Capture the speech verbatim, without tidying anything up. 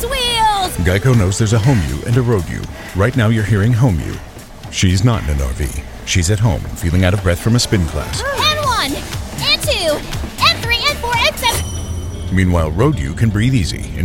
these wheels! Geico knows there's a home you and a road you. Right now you're hearing home you. She's not in an R V. She's at home, feeling out of breath from a spin class. And one, and two, and three, and four, and seven. Meanwhile, road you can breathe easy.